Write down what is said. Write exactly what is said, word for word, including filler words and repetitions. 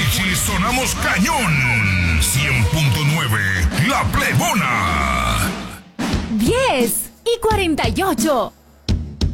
Richie sonamos cañón. cien punto nueve La Plebona. diez y cuarenta y ocho.